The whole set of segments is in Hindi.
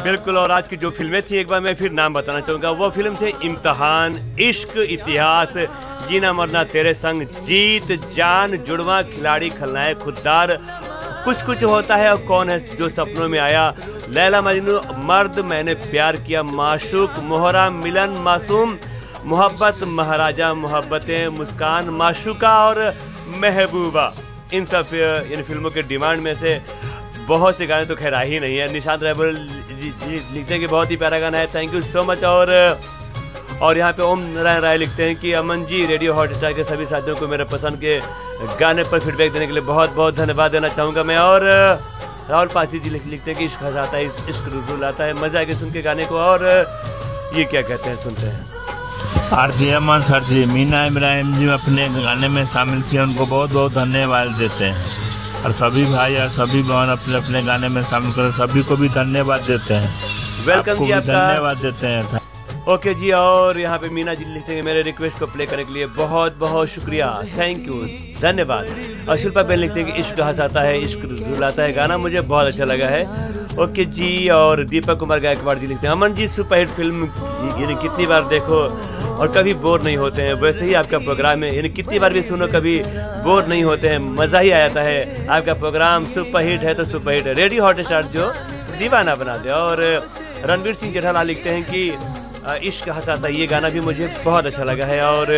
बिल्कुल। और आज की जो फिल्में थी एक बार मैं फिर नाम बताना चाहूँगा। वो फिल्म थे इम्तिहान, इश्क, इतिहास, जीना मरना तेरे संग, जीत, जान, जुड़वा, खिलाड़ी, खलनायक, खुददार, कुछ कुछ होता है और कौन है जो सपनों में आया, लैला मजनू, मर्द, मैंने प्यार किया, माशूक, मोहरा, मिलन, मासूम, मोहब्बत, महाराजा, मोहब्बतें, मुस्कान, माशूका और महबूबा। इन सब इन फिल्मों के डिमांड में से बहुत से गाने तो खैर ही नहीं है। निशांत रायबल जी लिखते हैं कि बहुत ही प्यारा गाना है, थैंक यू सो मच। और यहाँ पे ओम नारायण राय लिखते हैं कि अमन जी, रेडियो हॉटस्टार के सभी साथियों को मेरे पसंद के गाने पर फीडबैक देने के लिए बहुत बहुत धन्यवाद देना चाहूँगा मैं। और राहुल पासी जी लिखते हैं कि इश्क हंसाता है, इश्क रुझू लाता है, मजा आके सुन के गाने को। और ये क्या कहते हैं, सुनते हैं। आरजे अमन सर जी, मीना इब्राहिम जी अपने गाने में शामिल किए, उनको बहुत बहुत धन्यवाद देते हैं। और सभी भाई और सभी बहन अपने अपने गाने में शामिल कर सभी को भी धन्यवाद देते हैं। वेलकम जी, आपका धन्यवाद देते हैं। ओके जी। और यहाँ पे मीना जी लिखते हैं मेरे रिक्वेस्ट को प्ले करने के लिए बहुत बहुत शुक्रिया, थैंक यू, धन्यवाद। और शिल्पा बेन लिखते हैं कि इश्क हंसाता है, इश्क रुलाता है, गाना मुझे बहुत अच्छा लगा है। ओके जी। और दीपक कुमार गायकवाड़ जी लिखते हैं अमन जी, सुपरहिट फिल्म यानी कितनी बार देखो और कभी बोर नहीं होते हैं, वैसे ही आपका प्रोग्राम है, यानी कितनी बार भी सुनो कभी बोर नहीं होते हैं, मज़ा ही आ जाता है। आपका प्रोग्राम सुपरहिट है तो सुपरहिट है, रेडियो हॉटस्टार जो दीवाना बना दे। और रणवीर सिंह जेठालाल लिखते हैं कि इश्क हंसाता, ये गाना भी मुझे बहुत अच्छा लगा है। और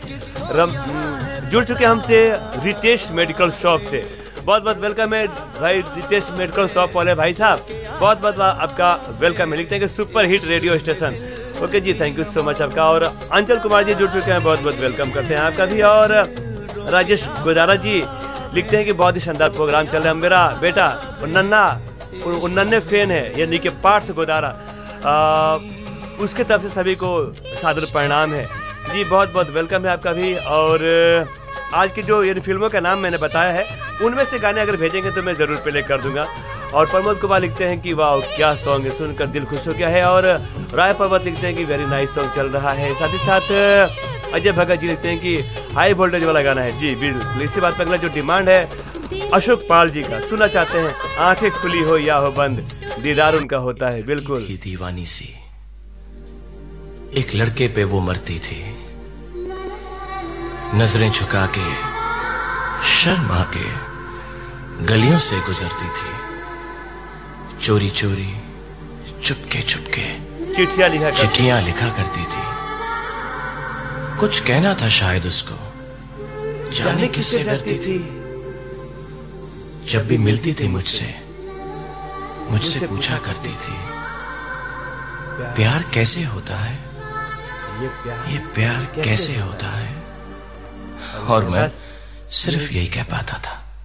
जुड़ चुके हमसे रितेश मेडिकल शॉप से, बहुत बहुत वेलकम है भाई रितेश मेडिकल शॉप वाले भाई साहब, बहुत बहुत आपका वेलकम है। लिखते हैं कि super hit radio station. Okay ji, thank you so much आपका। और अंचल कुमार जी जुड़ चुके हैं, बहुत बहुत वेलकम करते हैं आपका भी। और राजेश गोदारा जी लिखते हैं कि बहुत ही शानदार प्रोग्राम चल रहा है, मेरा बेटा नन्हे फैन है, यानी कि पार्थ गोदारा, उसके तरफ से सभी को सादर प्रणाम है जी, बहुत बहुत वेलकम है आपका भी। और आज की जो इन फिल्मों का नाम मैंने बताया है उनमें से गाने अगर भेजेंगे तो मैं ज़रूर प्ले कर दूंगा। और प्रमोद कुमार लिखते हैं कि वाह क्या सॉन्ग है, सुनकर दिल खुश हो गया है। और राय पर्वत लिखते हैं कि वेरी नाइस सॉन्ग चल रहा है। साथ ही साथ अजय भगत जी लिखते हैं कि हाई वोल्टेज वाला गाना है जी, बिल्कुल। इसी बात पर अगला जो डिमांड है अशोक पाल जी का, सुनना चाहते हैं आंखें खुली हो या हो बंद, दीदार उनका होता है। बिल्कुल। दीवानी सी एक लड़के पे वो मरती थी, नजरें झुका के शर्मा के गलियों से गुजरती थी, चोरी चोरी चुपके चुपके चिट्ठियां लिखा करती थी। कुछ कहना था शायद उसको, जाने किससे डरती थी। जब भी मिलती थी मुझसे पूछा करती थी प्यार कैसे होता है, ये प्यार कैसे होता है। और मैं सिर्फ यही कह पाता था।